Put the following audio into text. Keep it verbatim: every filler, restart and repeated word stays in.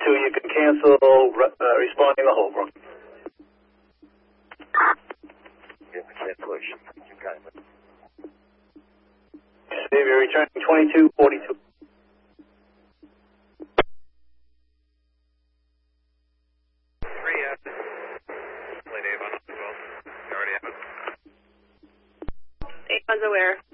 two, you can cancel uh, responding to Holbrook. Yeah, cancellation. You got it. Xavier, returning twenty-two forty-two. Three, uh, play Dave on as well. You already have it. Avon's aware.